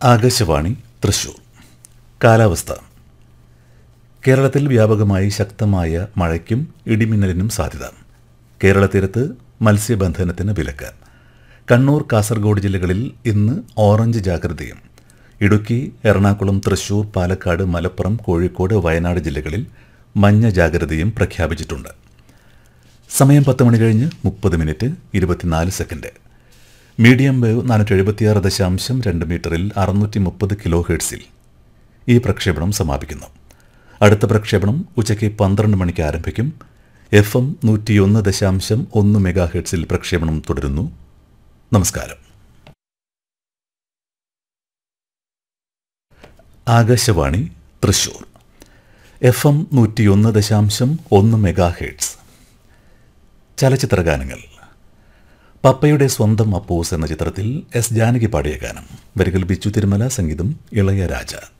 ആകാശവാണി തൃശൂർ. കാലാവസ്ഥ. കേരളത്തിൽ വ്യാപകമായി ശക്തമായ മഴയ്ക്കും ഇടിമിന്നലിനും സാധ്യത. കേരള തീരത്ത് മത്സ്യബന്ധനത്തിന് വിലക്ക്. കണ്ണൂർ, കാസർഗോഡ് ജില്ലകളിൽ ഇന്ന് ഓറഞ്ച് ജാഗ്രതയും. ഇടുക്കി, എറണാകുളം, തൃശൂർ, പാലക്കാട്, മലപ്പുറം, കോഴിക്കോട്, വയനാട് ജില്ലകളിൽ മഞ്ഞ ജാഗ്രതയും പ്രഖ്യാപിച്ചിട്ടുണ്ട്. സമയം 10 മണി കഴിഞ്ഞ് 30 24 സെക്കൻഡ്. മീഡിയം വേവ് 476.2 മീറ്ററിൽ 630 കിലോ ഹെർട്സിൽ ഈ പ്രക്ഷേപണം സമാപിക്കുന്നു. അടുത്ത പ്രക്ഷേപണം ഉച്ചയ്ക്ക് 12 മണിക്ക് ആരംഭിക്കും. FM 101.1 മെഗാ ഹെർട്സിൽ പ്രക്ഷേപണം തുടരുന്നു. നമസ്കാരം. Akashvani Thrissur. FM 101.1 mega hertz. ചലച്ചിത്രഗാനങ്ങൾ. പപ്പയുടെ സ്വന്തം അപ്പൂസ് എന്ന ചിത്രത്തിൽ എസ് ജാനകി പാടിയ ഗാനം. വരികൾ ബിച്ചു തിരുമല, സംഗീതം ഇളയരാജ.